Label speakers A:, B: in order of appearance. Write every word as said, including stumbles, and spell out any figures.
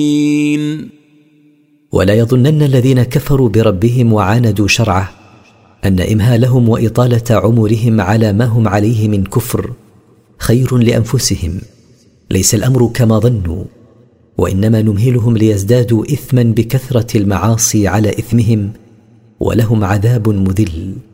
A: ولا يظنن الذين كفروا بربهم وعاندوا شرعه أن إمهالهم وإطالة عمرهم على ما هم عليه من كفر خير لأنفسهم. ليس الأمر كما ظنوا، وإنما نمهلهم ليزدادوا إثما بكثرة المعاصي على إثمهم، ولهم عذاب مذل.